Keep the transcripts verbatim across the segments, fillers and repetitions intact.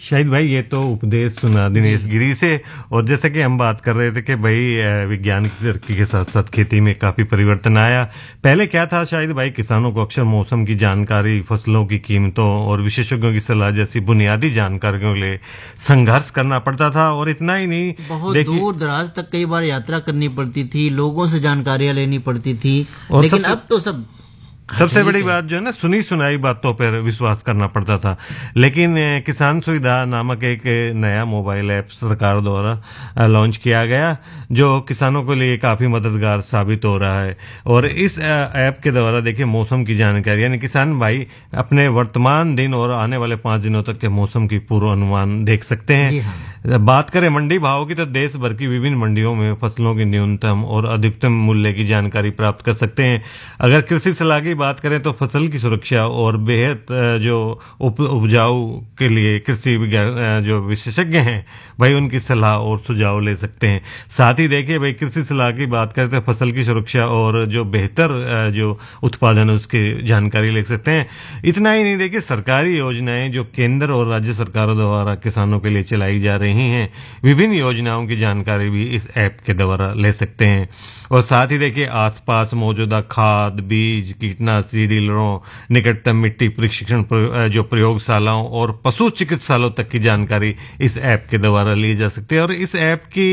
शाहिद भाई, ये तो उपदेश सुना दिनेश गिरी से। और जैसे कि हम बात कर रहे थे कि भाई विज्ञान की तरक्की के साथ साथ खेती में काफी परिवर्तन आया। पहले क्या था शाहिद भाई, किसानों को अक्सर मौसम की जानकारी, फसलों की कीमतों और विशेषज्ञों की सलाह जैसी बुनियादी जानकारियों के लिए संघर्ष करना पड़ता था। और इतना ही नहीं, बहुत दूर दराज तक कई बार यात्रा करनी पड़ती थी, लोगों से जानकारियां लेनी पड़ती थी। लेकिन अब तो सब सबसे बड़ी बात जो है ना, सुनी सुनाई बातों पर विश्वास करना पड़ता था। लेकिन किसान सुविधा नामक एक नया मोबाइल ऐप सरकार द्वारा लॉन्च किया गया, जो किसानों के लिए काफी मददगार साबित हो रहा है। और इस ऐप के द्वारा देखिए मौसम की जानकारी, यानी किसान भाई अपने वर्तमान दिन और आने वाले पांच दिनों तक के मौसम की पूर्वानुमान देख सकते हैं। हाँ। बात करें मंडी भाव की, तो देश भर की विभिन्न मंडियों में फसलों की न्यूनतम और अधिकतम मूल्य की जानकारी प्राप्त कर सकते हैं। अगर कृषि सलाह की बात करें तो फसल की सुरक्षा और बेहद जो उप, उपजाऊ के लिए कृषि जो विशेषज्ञ हैं भाई, उनकी सलाह और सुझाव ले सकते हैं। साथ ही देखिए भाई, कृषि सलाह की बात करें तो फसल की सुरक्षा और जो बेहतर जो उत्पादन है उसकी जानकारी ले सकते हैं। इतना ही नहीं, देखिए सरकारी योजनाएं जो केंद्र और राज्य सरकारों द्वारा किसानों के लिए चलाई जा रही हैं, विभिन्न योजनाओं की जानकारी भी इस ऐप के द्वारा ले सकते हैं। और साथ ही देखिए आसपास मौजूदा खाद, बीज, कीटनाशी डीलरों, निकटतम मिट्टी प्रशिक्षण जो प्रयोगशालाओं और पशु चिकित्सालयों तक की जानकारी इस ऐप के द्वारा ली जा सकती है। और इस ऐप की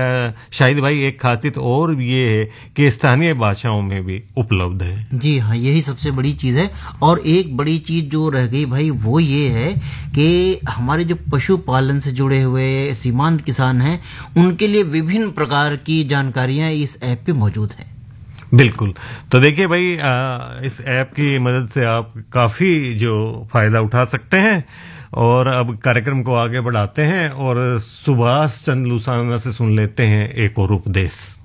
शायद भाई एक खासियत और ये है कि स्थानीय भाषाओं में भी उपलब्ध है। जी हाँ, यही सबसे बड़ी चीज है। और एक बड़ी चीज जो रह गई भाई, वो ये है कि हमारे जो पशुपालन से जुड़े हुए सीमांत किसान हैं, उनके लिए विभिन्न प्रकार की जानकारियां इस ऐप पे मौजूद है। बिल्कुल। तो देखिए भाई, आ, इस ऐप की मदद से आप काफी जो फायदा उठा सकते हैं। और अब कार्यक्रम को आगे बढ़ाते हैं और सुभाष चंद्र लूसाना से सुन लेते हैं एक और उपदेश।